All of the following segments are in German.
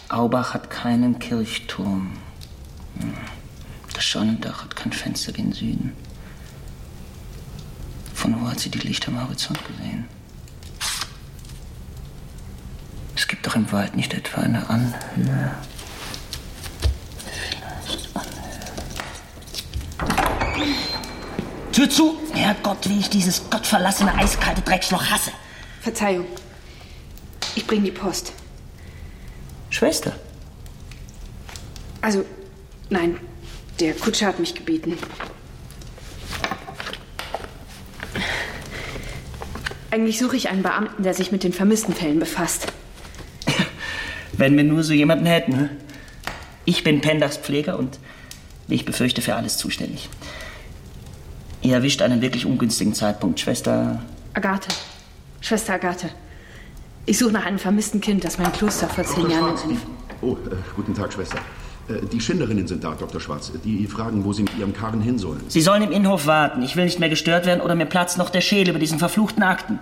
Aubach hat keinen Kirchturm. Das Scheunendach hat kein Fenster gen Süden. Von wo hat sie die Lichter am Horizont gesehen? Es gibt doch im Wald nicht etwa eine Anhöhe. Vielleicht Anhöhe. Tür zu! Herrgott, wie ich dieses gottverlassene, eiskalte Drecksloch hasse. Verzeihung. Ich bringe die Post. Schwester? Also, nein, der Kutscher hat mich gebeten. Eigentlich suche ich einen Beamten, der sich mit den vermissten Fällen befasst. Wenn wir nur so jemanden hätten. Ich bin Pendachs Pfleger und, wie ich befürchte, für alles zuständig. Ihr erwischt einen wirklich ungünstigen Zeitpunkt, Schwester... Agathe. Schwester Agathe. Ich suche nach einem vermissten Kind, das mein Kloster vor 10 Jahren... Guten Tag, Schwester. Die Schindlerinnen sind da, Dr. Schwarz. Die fragen, wo Sie mit Ihrem Karren hin sollen. Sie sollen im Innenhof warten. Ich will nicht mehr gestört werden oder mir platzt noch der Schädel über diesen verfluchten Akten.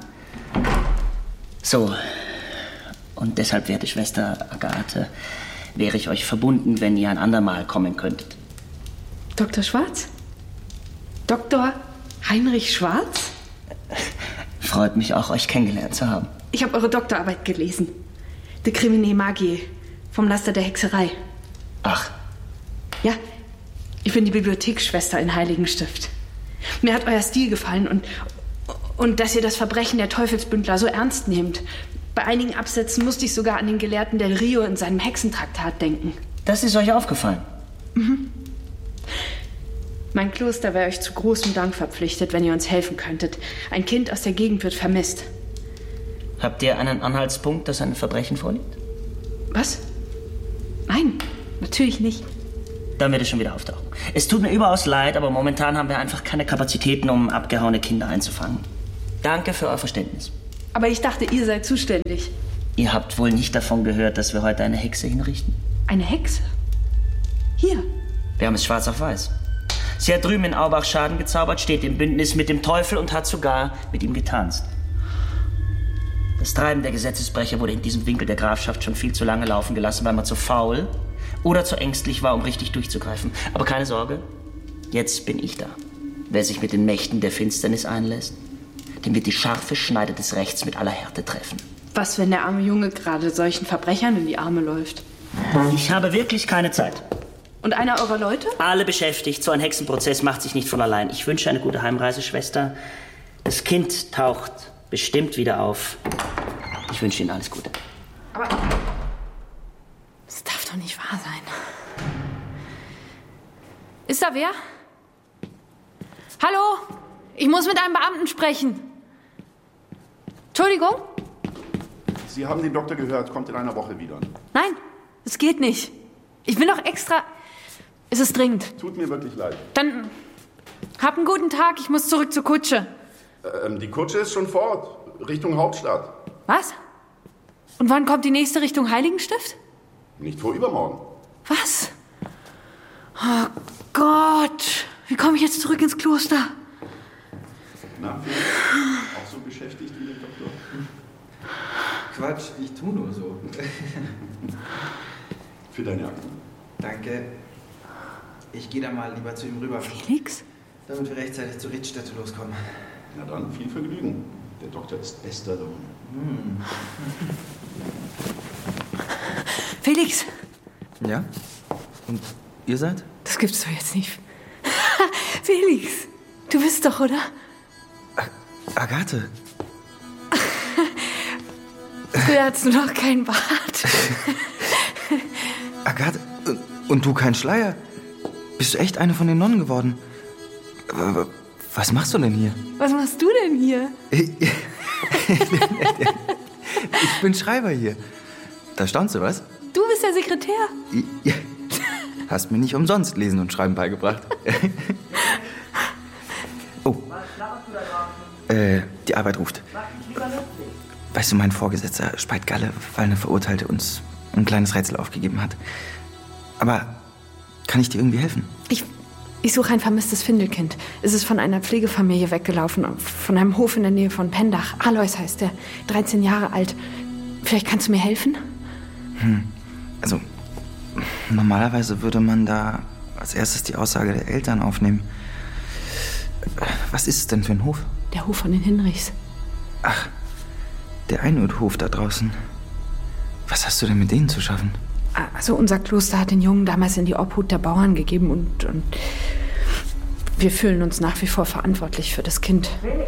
So. Und deshalb, werte Schwester Agathe, wäre ich euch verbunden, wenn ihr ein andermal kommen könntet. Dr. Schwarz? Dr. Heinrich Schwarz? Freut mich auch, euch kennengelernt zu haben. Ich habe eure Doktorarbeit gelesen. De Crimine Magiae. Vom Laster der Hexerei. Ach. Ja, ich bin die Bibliotheksschwester in Heiligenstift. Mir hat euer Stil gefallen und dass ihr das Verbrechen der Teufelsbündler so ernst nehmt. Bei einigen Absätzen musste ich sogar an den Gelehrten Del Rio in seinem Hexentraktat denken. Das ist euch aufgefallen? Mhm. Mein Kloster wäre euch zu großem Dank verpflichtet, wenn ihr uns helfen könntet. Ein Kind aus der Gegend wird vermisst. Habt ihr einen Anhaltspunkt, dass ein Verbrechen vorliegt? Was? Nein, natürlich nicht. Dann wird es schon wieder auftauchen. Es tut mir überaus leid, aber momentan haben wir einfach keine Kapazitäten, um abgehauene Kinder einzufangen. Danke für euer Verständnis. Aber ich dachte, ihr seid zuständig. Ihr habt wohl nicht davon gehört, dass wir heute eine Hexe hinrichten? Eine Hexe? Hier? Wir haben es schwarz auf weiß. Sie hat drüben in Aubach Schaden gezaubert, steht im Bündnis mit dem Teufel und hat sogar mit ihm getanzt. Das Treiben der Gesetzesbrecher wurde in diesem Winkel der Grafschaft schon viel zu lange laufen gelassen, weil man zu faul oder zu ängstlich war, um richtig durchzugreifen. Aber keine Sorge, jetzt bin ich da. Wer sich mit den Mächten der Finsternis einlässt, dem wird die scharfe Schneide des Rechts mit aller Härte treffen. Was, wenn der arme Junge gerade solchen Verbrechern in die Arme läuft? Ich habe wirklich keine Zeit. Und einer eurer Leute? Alle beschäftigt. So ein Hexenprozess macht sich nicht von allein. Ich wünsche eine gute Heimreise, Schwester. Das Kind taucht bestimmt wieder auf. Ich wünsche Ihnen alles Gute. Aber das darf doch nicht wahr sein. Ist da wer? Hallo? Ich muss mit einem Beamten sprechen. Entschuldigung? Sie haben den Doktor gehört, kommt in einer Woche wieder. Nein, es geht nicht. Ich bin doch extra... Es ist dringend. Tut mir wirklich leid. Dann hab einen guten Tag, ich muss zurück zur Kutsche. Die Kutsche ist schon fort, Richtung Hauptstadt. Was? Und wann kommt die nächste Richtung Heiligenstift? Nicht vor übermorgen. Was? Oh Gott, wie komme ich jetzt zurück ins Kloster? Na, auch so beschäftigt wie der Doktor? Quatsch, ich tu nur so. Für deine Akten. Danke. Ich gehe da mal lieber zu ihm rüber. Felix? Damit wir rechtzeitig zur Rittstätte loskommen. Na dann, viel Vergnügen. Der Doktor ist bester Lohn. Felix! Ja? Und ihr seid? Das gibt's doch jetzt nicht. Felix! Du bist doch, oder? Agathe. Früher hattest du noch keinen Bart. Agathe, und du kein Schleier? Bist du echt eine von den Nonnen geworden? Was machst du denn hier? Was machst du denn hier? Ich bin Schreiber hier. Da staunst du, was? Du bist der Sekretär. Ja. Hast mir nicht umsonst Lesen und Schreiben beigebracht. Oh. Die Arbeit ruft. Weißt du, mein Vorgesetzter speit Galle, weil eine Verurteilte uns ein kleines Rätsel aufgegeben hat. Aber kann ich dir irgendwie helfen? Ich suche ein vermisstes Findelkind. Es ist von einer Pflegefamilie weggelaufen, von einem Hof in der Nähe von Pendach. Alois heißt er, 13 Jahre alt. Vielleicht kannst du mir helfen? Also, normalerweise würde man da als erstes die Aussage der Eltern aufnehmen. Was ist es denn für ein Hof? Der Hof von den Hinrichs. Ach, der Einödhof da draußen. Was hast du denn mit denen zu schaffen? Also unser Kloster hat den Jungen damals in die Obhut der Bauern gegeben und wir fühlen uns nach wie vor verantwortlich für das Kind.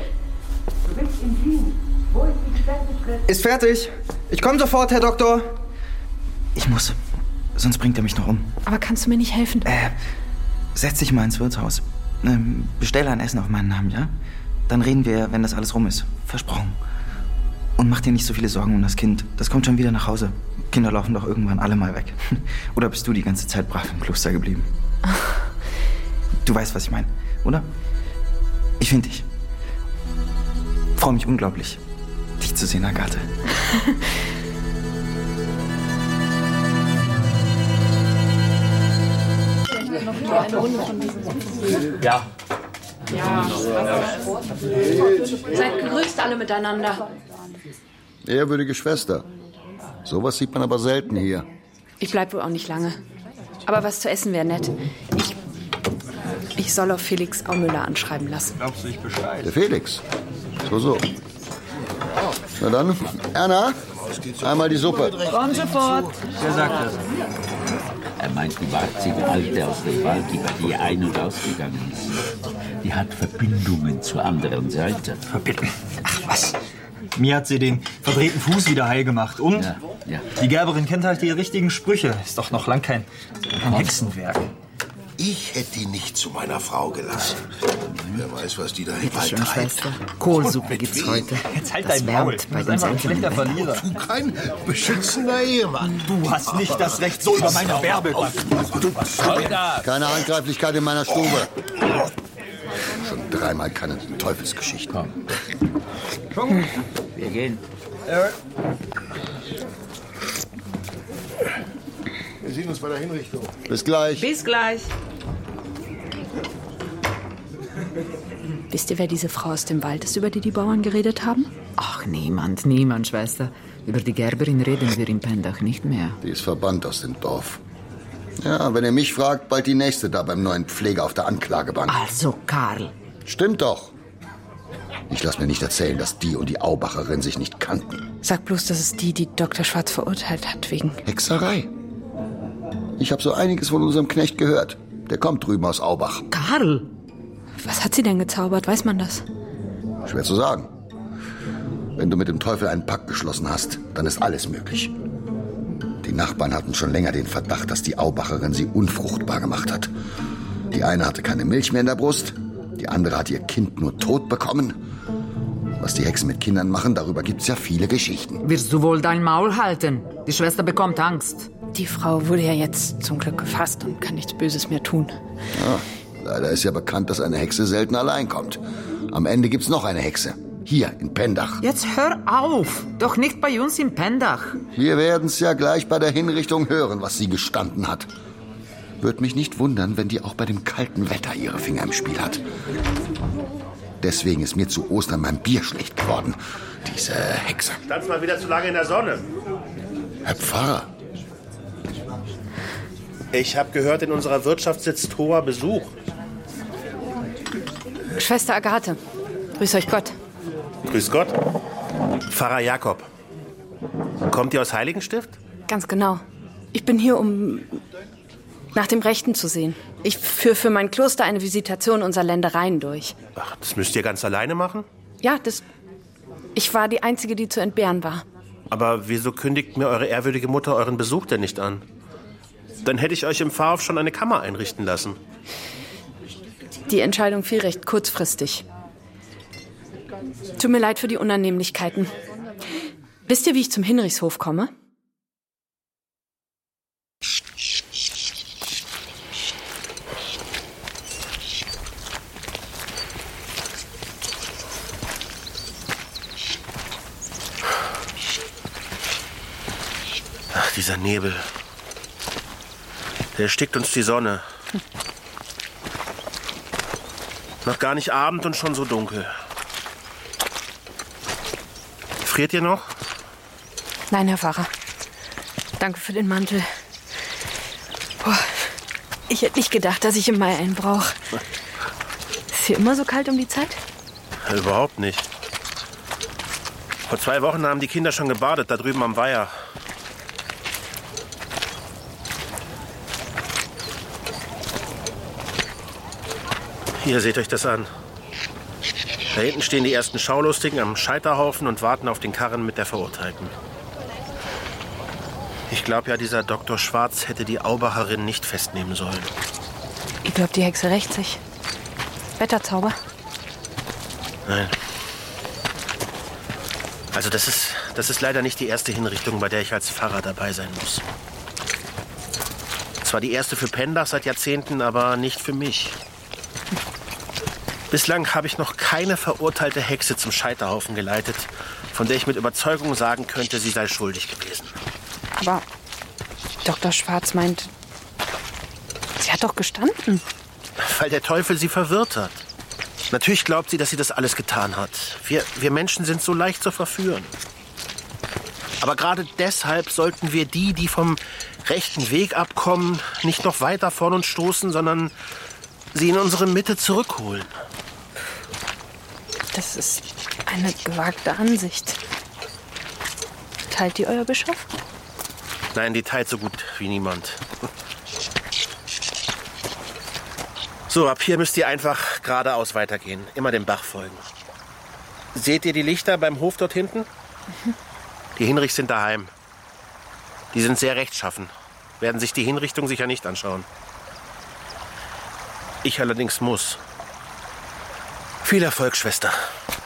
Ist fertig. Ich komme sofort, Herr Doktor. Ich muss, sonst bringt er mich noch um. Aber kannst du mir nicht helfen? Setz dich mal ins Wirtshaus. Bestell ein Essen auf meinen Namen, ja? Dann reden wir, wenn das alles rum ist. Versprochen. Und mach dir nicht so viele Sorgen um das Kind. Das kommt schon wieder nach Hause. Kinder laufen doch irgendwann alle mal weg. Oder bist du die ganze Zeit brav im Kloster geblieben? Du weißt, was ich meine, oder? Ich finde dich. Freue mich unglaublich, dich zu sehen, Agathe. Ja. Seid gegrüßt alle miteinander. Ehrwürdige Schwester. Sowas sieht man aber selten hier. Ich bleib wohl auch nicht lange. Aber was zu essen wäre nett. Ich soll auf Felix Aumüller anschreiben lassen. Glaubst du nicht Bescheid? Der Felix. So. Na dann, Erna, einmal die Suppe. Komm sofort. Wer sagt das? Er meint die warzige Alte aus dem Wald, die bei dir ein- und ausgegangen ist. Die hat Verbindungen zur anderen Seite. Verbitten? Ach was. Mir hat sie den verdrehten Fuß wieder heil gemacht. Und? Ja. Die Gerberin kennt halt die richtigen Sprüche. Ist doch noch lang kein Hexenwerk. Ich hätte ihn nicht zu meiner Frau gelassen. Wer weiß, was die da im Wald Schön, treibt. Schwester. Kohlsuppe gibt's heute. Jetzt halt Das dein Maul. wärmt Du bei bist den einfach ein schlechter Senken. Verlierer. Du kein beschützender Ehemann. Du hast nicht das Recht, so über meine Bärbel. Keine Handgreiflichkeit in meiner Stube. Schon dreimal keine Teufelsgeschichten. Wir gehen. Wir sehen uns bei der Hinrichtung. Bis gleich. Bis gleich. Wisst ihr, wer diese Frau aus dem Wald ist, über die die Bauern geredet haben? Ach, niemand, Schwester. Über die Gerberin reden wir in Pendach nicht mehr. Die ist verbannt aus dem Dorf. Ja, wenn ihr mich fragt, bald die nächste da beim neuen Pfleger auf der Anklagebank. Also, Karl. Stimmt doch. Ich lass mir nicht erzählen, dass die und die Aubacherin sich nicht kannten. Sag bloß, dass es die Dr. Schwarz verurteilt hat wegen... Hexerei. Ich habe so einiges von unserem Knecht gehört. Der kommt drüben aus Aubach. Karl! Was hat sie denn gezaubert? Weiß man das? Schwer zu sagen. Wenn du mit dem Teufel einen Pakt geschlossen hast, dann ist alles möglich. Die Nachbarn hatten schon länger den Verdacht, dass die Aubacherin sie unfruchtbar gemacht hat. Die eine hatte keine Milch mehr in der Brust, die andere hat ihr Kind nur tot bekommen. Was die Hexen mit Kindern machen, darüber gibt's ja viele Geschichten. Wirst du wohl dein Maul halten? Die Schwester bekommt Angst. Die Frau wurde ja jetzt zum Glück gefasst und kann nichts Böses mehr tun. Ja, leider ist ja bekannt, dass eine Hexe selten allein kommt. Am Ende gibt's noch eine Hexe. Hier in Pendach. Jetzt hör auf! Doch nicht bei uns in Pendach. Wir werden's ja gleich bei der Hinrichtung hören, was sie gestanden hat. Würde mich nicht wundern, wenn die auch bei dem kalten Wetter ihre Finger im Spiel hat. Deswegen ist mir zu Ostern mein Bier schlecht geworden. Diese Hexe. Stand's mal wieder zu lange in der Sonne. Herr Pfarrer. Ich habe gehört, in unserer Wirtschaft sitzt hoher Besuch. Schwester Agathe, grüß euch Gott. Grüß Gott. Pfarrer Jakob. Kommt ihr aus Heiligenstift? Ganz genau. Ich bin hier, um nach dem Rechten zu sehen. Ich führe für mein Kloster eine Visitation unserer Ländereien durch. Ach, das müsst ihr ganz alleine machen? Ja, ich war die Einzige, die zu entbehren war. Aber wieso kündigt mir eure ehrwürdige Mutter euren Besuch denn nicht an? Dann hätte ich euch im Pfarrhof schon eine Kammer einrichten lassen. Die Entscheidung fiel recht kurzfristig. Tut mir leid für die Unannehmlichkeiten. Wisst ihr, wie ich zum Hinrichshof komme? Ach, dieser Nebel. Der erstickt uns die Sonne. Noch gar nicht Abend und schon so dunkel. Friert ihr noch? Nein, Herr Pfarrer. Danke für den Mantel. Boah, ich hätte nicht gedacht, dass ich im Mai einen brauche. Ist hier immer so kalt um die Zeit? Überhaupt nicht. Vor 2 Wochen haben die Kinder schon gebadet, da drüben am Weiher. Hier, seht euch das an. Da hinten stehen die ersten Schaulustigen am Scheiterhaufen und warten auf den Karren mit der Verurteilten. Ich glaube ja, dieser Dr. Schwarz hätte die Aubacherin nicht festnehmen sollen. Ich glaube, die Hexe rächt sich. Wetterzauber? Nein. Also das ist leider nicht die erste Hinrichtung, bei der ich als Pfarrer dabei sein muss. Zwar die erste für Pendach seit Jahrzehnten, aber nicht für mich. Bislang habe ich noch keine verurteilte Hexe zum Scheiterhaufen geleitet, von der ich mit Überzeugung sagen könnte, sie sei schuldig gewesen. Aber Dr. Schwarz meint, sie hat doch gestanden. Weil der Teufel sie verwirrt hat. Natürlich glaubt sie, dass sie das alles getan hat. Wir Menschen sind so leicht zu verführen. Aber gerade deshalb sollten wir die vom rechten Weg abkommen, nicht noch weiter von uns stoßen, sondern sie in unsere Mitte zurückholen. Das ist eine gewagte Ansicht. Teilt die euer Bischof? Nein, die teilt so gut wie niemand. So, ab hier müsst ihr einfach geradeaus weitergehen. Immer dem Bach folgen. Seht ihr die Lichter beim Hof dort hinten? Mhm. Die Hinrichs sind daheim. Die sind sehr rechtschaffen. Werden sich die Hinrichtung sicher nicht anschauen. Ich allerdings muss. Viel Erfolg, Schwester.